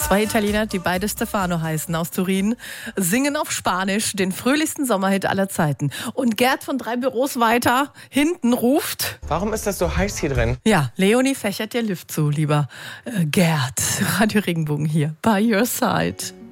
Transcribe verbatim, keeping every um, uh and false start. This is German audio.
Zwei Italiener, die beide Stefano heißen, aus Turin, singen auf Spanisch den fröhlichsten Sommerhit aller Zeiten. Und Gerd von drei Büros weiter hinten ruft: Warum ist das so heiß hier drin? Ja, Leonie fächert der Lift zu, lieber äh, Gerd. Radio Regenbogen hier, by your side.